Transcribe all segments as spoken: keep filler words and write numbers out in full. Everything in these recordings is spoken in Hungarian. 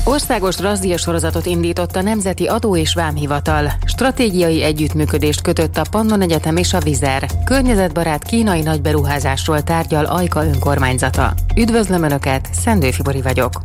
Országos razzia sorozatot indított a Nemzeti Adó- és Vámhivatal. Stratégiai együttműködést kötött a Pannon Egyetem és a Vizer. Környezetbarát kínai nagyberuházásról tárgyal Ajka önkormányzata. Üdvözlöm Önöket, Szendő Fibori vagyok.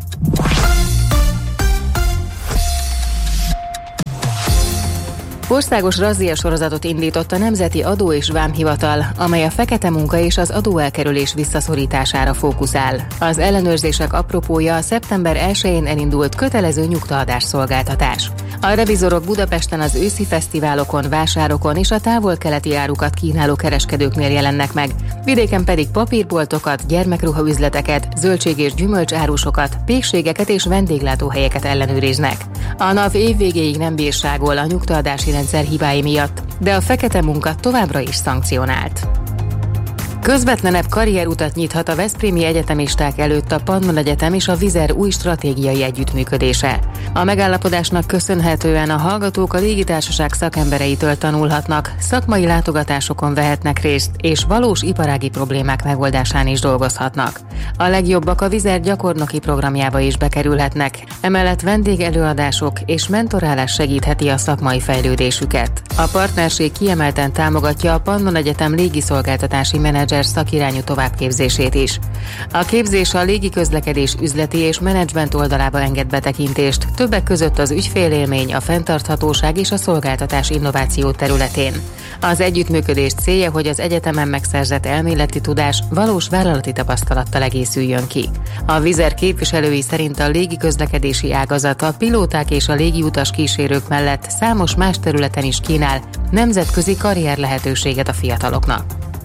Országos razzia sorozatot indított a Nemzeti Adó- és Vámhivatal, amely a fekete munka és az adóelkerülés visszaszorítására fókuszál. Az ellenőrzések apropója a szeptember elsején elindult kötelező nyugtaadás szolgáltatás. A revizorok Budapesten az őszi fesztiválokon, vásárokon és a távol-keleti árukat kínáló kereskedőknél jelennek meg, vidéken pedig papírboltokat, gyermekruhaüzleteket, zöldség- és gyümölcsárusokat, pékségeket és vendéglátóhelyeket ellenőriznek. A NAV évvégéig nem bírságol a nyugtaadási rendszer hibái miatt, de a fekete munka továbbra is szankcionált. Közvetlenebb karrierutat nyithat a veszprémi egyetemisták előtt a Pannon Egyetem és a Vizer új stratégiai együttműködése. A megállapodásnak köszönhetően a hallgatók a légitársaság szakembereitől tanulhatnak, szakmai látogatásokon vehetnek részt, és valós iparági problémák megoldásán is dolgozhatnak. A legjobbak a Vizer gyakornoki programjába is bekerülhetnek, emellett vendégelőadások és mentorálás segítheti a szakmai fejlődésüket. A partnerség kiemelten támogatja a Pannon Egyetem légiszolgáltatási menedzser szakirányú továbbképzését is. A képzés a légiközlekedés üzleti és menedzsment oldalába enged betekintést, többek között az ügyfélélmény, a fenntarthatóság és a szolgáltatás innováció területén. Az együttműködés célja, hogy az egyetemen megszerzett elméleti tudás valós vállalati tapasztalattal egészüljön ki. A Vizer képviselői szerint a légiközlekedési ágazat a pilóták és a légiutas kísérők mellett számos más területen is kínál nemzetközi karrier lehetőséget a fiataloknak.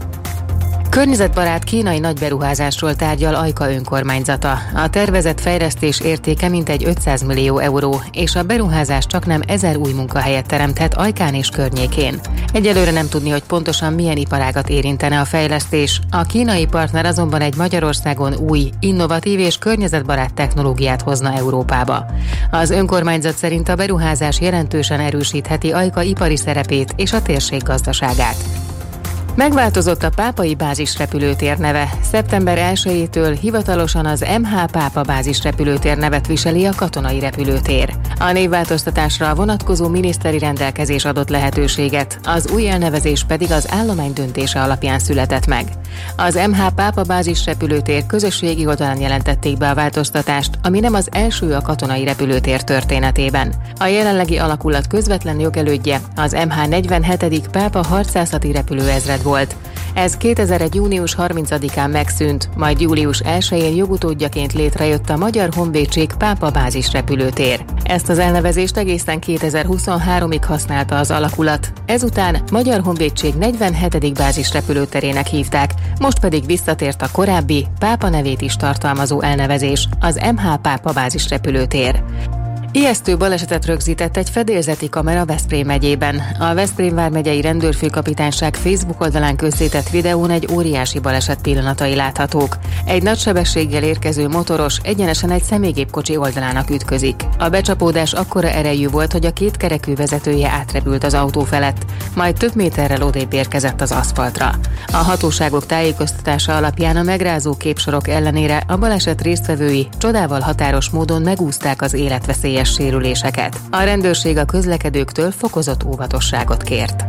Környezetbarát kínai nagyberuházásról tárgyal Ajka önkormányzata. A tervezett fejlesztés értéke mintegy ötszáz millió euró, és a beruházás csaknem ezer új munkahelyet teremthet Ajkán és környékén. Egyelőre nem tudni, hogy pontosan milyen iparágat érintene a fejlesztés. A kínai partner azonban egy Magyarországon új, innovatív és környezetbarát technológiát hozna Európába. Az önkormányzat szerint a beruházás jelentősen erősítheti Ajka ipari szerepét és a térség gazdaságát. Megváltozott a Pápai bázisrepülőtér neve. szeptember elsejétől hivatalosan az em há Pápa bázisrepülőtér nevet viseli a katonai repülőtér. A névváltoztatásra a vonatkozó miniszteri rendelkezés adott lehetőséget, az új elnevezés pedig az állomány döntése alapján született meg. Az em há Pápa bázisrepülőtér közösségi oldalán jelentették be a változtatást, ami nem az első a katonai repülőtér történetében. A jelenlegi alakulat közvetlen jogelődje az em há negyvenhetedik Pápa harcászati repülőezred volt. Ez kétezer-egy június harmincadikán megszűnt, majd július elsején jogutódjaként létrejött a Magyar Honvédség Pápa bázisrepülőtér. Ezt az elnevezést egészen kétezer-huszonháromig használta az alakulat. Ezután Magyar Honvédség negyvenhetedik bázisrepülőterének hívták, most pedig visszatért a korábbi, Pápa nevét is tartalmazó elnevezés, az em há Pápa bázisrepülőtér. Ijesztő balesetet rögzített egy fedélzeti kamera Veszprém megyében. A Veszprém vármegyei rendőrfőkapitányság Facebook oldalán közzétett videón egy óriási baleset pillanatai láthatók. Egy nagy sebességgel érkező motoros egyenesen egy személygépkocsi oldalának ütközik. A becsapódás akkora erejű volt, hogy a két kerekű vezetője átrepült az autó felett, majd több méterrel odébb érkezett az aszfaltra. A hatóságok tájékoztatása alapján a megrázó képsorok ellenére a baleset résztvevői csodával határos módon megúszták az életveszélyes sérüléseket. A rendőrség a közlekedőktől fokozott óvatosságot kért.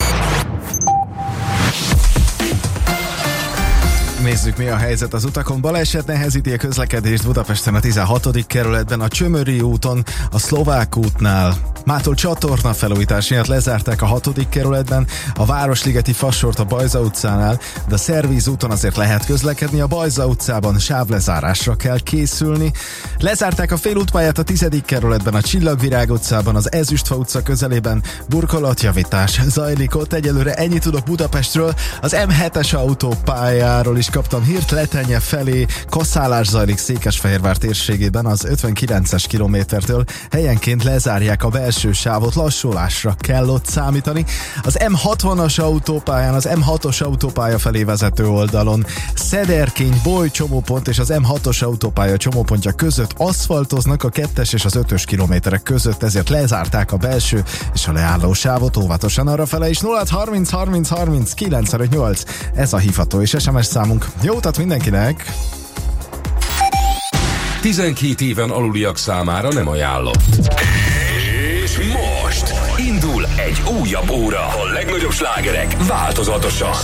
Nézzük, mi a helyzet az utakon. Baleset nehezíti a közlekedést Budapesten a tizenhatodik kerületben, a Csömöri úton, a Szlovák útnál. Mától csatorna felújítás miatt lezárták a hatodik kerületben, a Városligeti Fassort a Bajza utcánál, de a Szervíz úton azért lehet közlekedni, a Bajza utcában sávlezárásra kell készülni. Lezárták a félútpályát a tizedik kerületben, a Csillagvirág utcában, az Ezüstfa utca közelében burkolatjavítás zajlik ott. Egyelőre ennyit tudok Budapestről. Az em hetes autópályáról is kaptam hírt, Letenye felé kaszálás zajlik Székesfehérvár térségében az ötvenkilences kilométertől. Helyenként lezárják a belső sávot, lassulásra kell ott számítani. Az em hatvanas autópályán, az em hatos autópálya felé vezető oldalon Szederkény, Boly csomópont és az em hatos autópálya csomópontja között aszfaltoznak a kettes és az ötös kilométerek között, ezért lezárták a belső és a leálló sávot, óvatosan arrafele is. Nulla harminc harminc harminc kilencszázötvennyolc ez a hívható és es em es számunk. Jó utat mindenkinek! tizenkét éven aluliak számára nem ajánlott. És most indul egy újabb óra. A legnagyobb slágerek változatosan.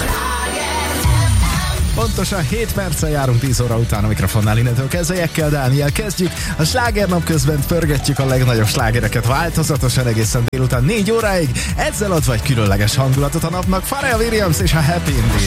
Pontosan hét perccel járunk tíz óra után a mikrofonnál, innentől kezdve Dániel kezdjük. A slágernap közben pörgetjük a legnagyobb slágereket változatosan egészen délután négy óráig. Ezzel adva egy különleges hangulatot a napnak. Pharrell Williams és a Happy Indeed.